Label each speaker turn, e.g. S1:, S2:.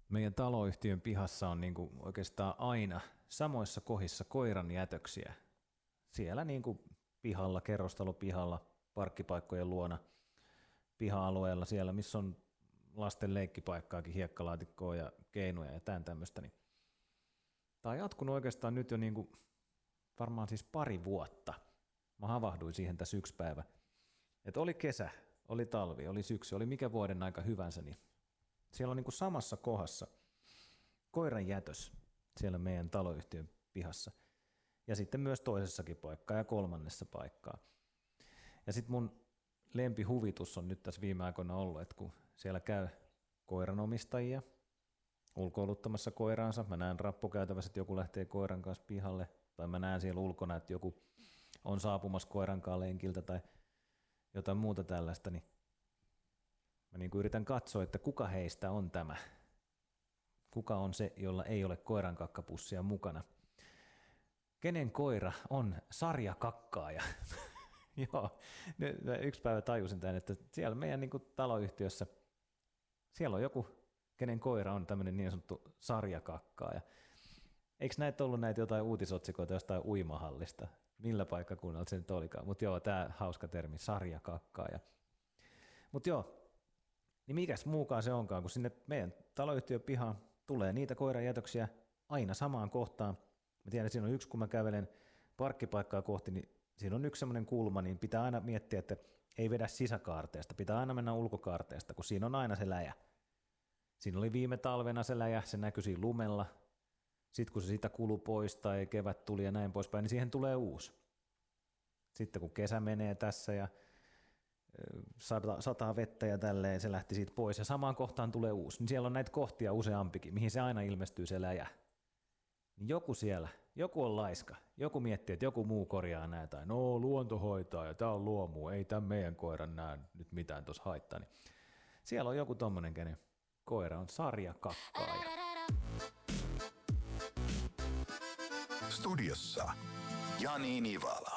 S1: Meidän taloyhtiön pihassa on niinku oikeastaan aina samoissa kohdissa koiran jätöksiä. Siellä niinku pihalla, kerrostalopihalla, parkkipaikkojen luona, piha-alueella, siellä missä on lasten leikkipaikkaakin, hiekkalaatikkoa ja keinuja ja tämän tämmöistä. Niin tämä on jatkunut oikeastaan nyt jo niinku varmaan siis 2 vuotta. Mä havahduin siihen tässä yksi päivä. Että oli kesä, oli talvi, oli syksy, oli mikä vuoden aika hyvänsä, niin siellä on niinku samassa kohdassa koiran jätös siellä meidän taloyhtiön pihassa. Ja sitten myös toisessakin paikkaa ja 3. paikkaa. Ja sitten mun lempihuvitus on nyt tässä viime aikoina ollut, että kun siellä käy koiranomistajia ulkoiluttamassa koiraansa, mä näen rappukäytävässä, että joku lähtee koiran kanssa pihalle, tai mä näen siellä ulkona, että joku on saapumassa koiran kanssa lenkiltä tai jotain muuta tällaista, niin mä niin kuin yritän katsoa, että kuka heistä on tämä. Kuka on se, jolla ei ole koiran kakkapussia mukana. Kenen koira on sarjakakkaaja? Joo, yksi päivä tajusin tämän, että siellä meidän niin kuin taloyhtiössä, siellä on joku, kenen koira on tämmöinen niin sanottu sarjakakkaaja. Eikö näitä ollut näitä jotain uutisotsikoita jostain uimahallista? Millä paikkakunnalla se nyt olikaan? Mutta joo, tämä hauska termi, sarjakakkaaja. Mutta joo, niin mikäs muukaan se onkaan, kun sinne meidän taloyhtiön pihaan tulee niitä koiranjätöksiä aina samaan kohtaan. Mä tiedän, että siinä on yksi, kun mä kävelen parkkipaikkaa kohti, niin siinä on yksi semmoinen kulma, niin pitää aina miettiä, että ei vedä sisäkaarteesta, pitää aina mennä ulkokaarteesta, kun siinä on aina se läjä. Siinä oli viime talvena se läjä, se näkyi siinä lumella. Sitten kun se sitä kulu pois tai kevät tuli ja näin poispäin, niin siihen tulee uusi. Sitten kun kesä menee tässä ja sataa vettä ja tälleen, se lähti siitä pois ja samaan kohtaan tulee uusi. Niin siellä on näitä kohtia useampikin, mihin se aina ilmestyy se läjä. Niin joku siellä, joku on laiska, joku miettii, että joku muu korjaa näitä, tai no luonto hoitaa ja tämä on luomu, ei tämän meidän koiran näe nyt mitään tuossa haittaa. Niin siellä on joku tommonen, kenen koira on sarjakakkaaja.
S2: Studiossa Jani Nivala.